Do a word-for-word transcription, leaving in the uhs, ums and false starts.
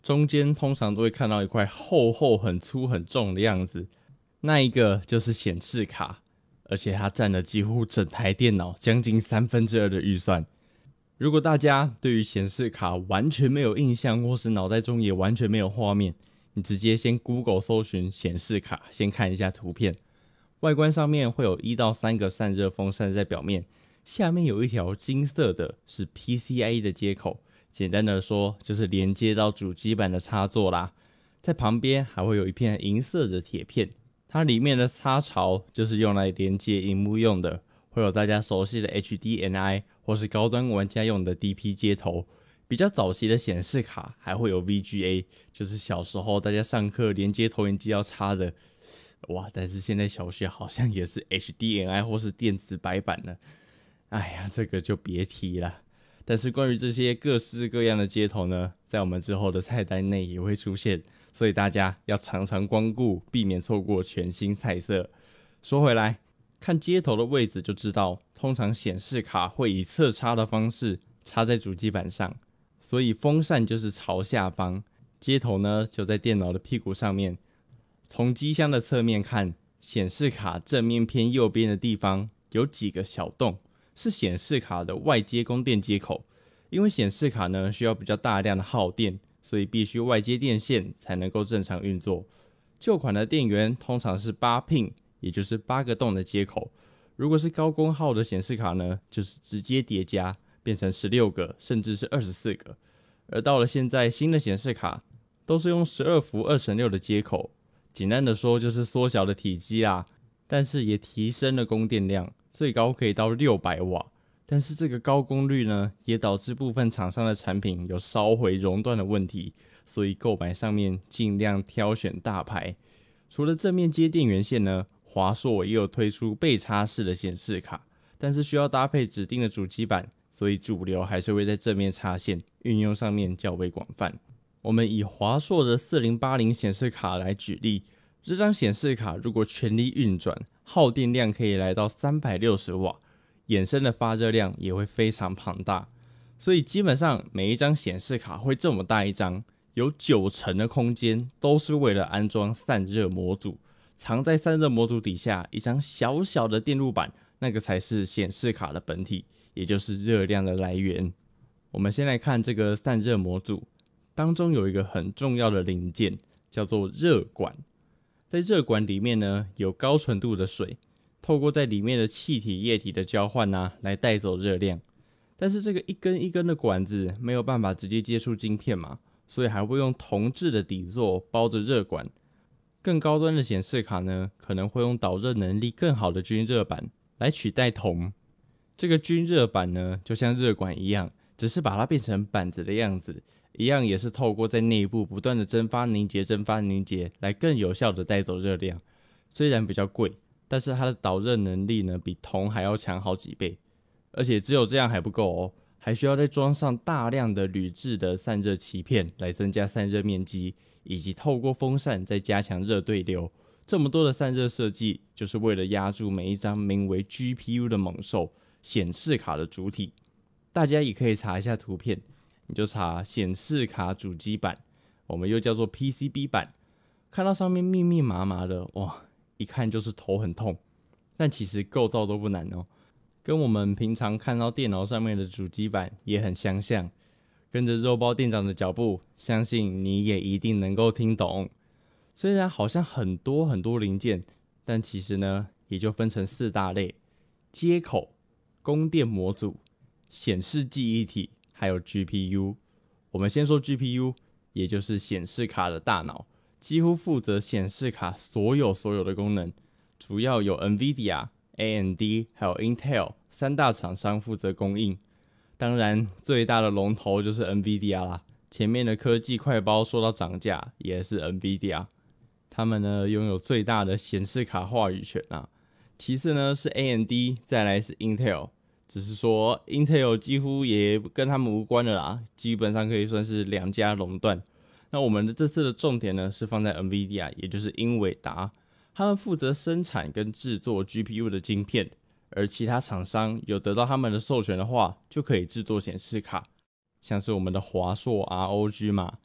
中间通常都会看到一块厚厚、很粗、很重的样子，那一个就是显示卡，而且它占了几乎整台电脑将近三分之二的预算。如果大家对于显示卡完全没有印象，或是脑袋中也完全没有画面，你直接先 Google 搜寻显示卡，先看一下图片。外观上面会有一到三个散热风扇在表面，下面有一条金色的是 P C I E 的接口，简单的说就是连接到主机板的插座啦。在旁边还会有一片银色的铁片，它里面的插槽就是用来连接萤幕用的，会有大家熟悉的 H D M I 或是高端玩家用的 D P 接头。比较早期的显示卡还会有 V G A， 就是小时候大家上课连接投影机要插的。哇，但是现在小学好像也是 H D M I 或是电子白板了。哎呀，这个就别提了。但是关于这些各式各样的接头呢，在我们之后的菜单内也会出现，所以大家要常常光顾，避免错过全新菜色。说回来，看接头的位置就知道，通常显示卡会以侧插的方式插在主机板上，所以风扇就是朝下方，接头呢就在电脑的屁股上面。从机箱的侧面看，显示卡正面偏右边的地方有几个小洞，是显示卡的外接供电接口。因为显示卡呢需要比较大量的耗电，所以必须外接电线才能够正常运作。旧款的电源通常是八 pin， 也就是八个洞的接口。如果是高功耗的显示卡呢，就是直接叠加变成十六个甚至是二十四个。而到了现在，新的显示卡都是用十二伏二乘六的接口，简单的说就是缩小的体积啦，但是也提升了供电量，最高可以到六百瓦。但是这个高功率呢，也导致部分厂商的产品有烧毁熔断的问题，所以购买上面尽量挑选大牌。除了正面接电源线呢，华硕也有推出背插式的显示卡，但是需要搭配指定的主机板，所以主流还是会在正面插线，运用上面较为广泛。我们以华硕的四零八零显示卡来举例，这张显示卡如果全力运转，耗电量可以来到三百六十瓦，衍生的发热量也会非常庞大。所以基本上每一张显示卡会这么大一张，有九成的空间都是为了安装散热模组，藏在散热模组底下一张小小的电路板，那个才是显示卡的本体，也就是热量的来源。我们先来看这个散热模组，当中有一个很重要的零件叫做热管。在热管里面呢，有高纯度的水，透过在里面的气体液体的交换啊，来带走热量。但是这个一根一根的管子没有办法直接接触晶片嘛，所以还会用铜制的底座包着热管。更高端的显示卡呢，可能会用导热能力更好的均热板来取代铜。这个均热板呢，就像热管一样，只是把它变成板子的样子，一样也是透过在内部不断的蒸发凝结蒸发凝结来更有效的带走热量。虽然比较贵，但是它的导热能力呢比铜还要强好几倍。而且只有这样还不够哦，还需要再装上大量的铝制的散热鳍片来增加散热面积，以及透过风扇再加强热对流。这么多的散热设计，就是为了压住每一张名为 G P U 的猛兽——显示卡的主体。大家也可以查一下图片，你就查显示卡主机板，我们又叫做 P C B 板，看到上面密密麻麻的，哇，一看就是头很痛。但其实构造都不难哦，跟我们平常看到电脑上面的主机板也很相像。跟着肉包店长的脚步，相信你也一定能够听懂。虽然好像很多很多零件，但其实呢，也就分成四大类：接口、供电模组、显示记忆体，还有 G P U。我们先说 G P U， 也就是显示卡的大脑，几乎负责显示卡所有所有的功能，主要有 NVIDIA、A M D 还有 Intel 三大厂商负责供应。当然最大的龙头就是 NVIDIA 啦，前面的科技快包说到涨价也是 NVIDIA。他们呢拥有最大的显示卡话语权啊，其次呢是 A M D， 再来是 Intel， 只是说 Intel 几乎也跟他们无关了啦，基本上可以算是两家垄断。那我们的这次的重点呢是放在 NVIDIA， 也就是英伟达，他们负责生产跟制作 G P U 的晶片，而其他厂商有得到他们的授权的话，就可以制作显示卡，像是我们的华硕 R O G 嘛，